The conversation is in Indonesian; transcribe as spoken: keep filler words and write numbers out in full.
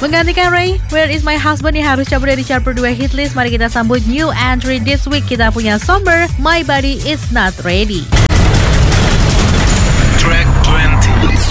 Menggantikan Ray, Where Is My Husband yang harus cabut dari chart berdua hit list. Mari kita sambut new entry this week. Kita punya Somber, My Body Is Not Ready. Track twenty.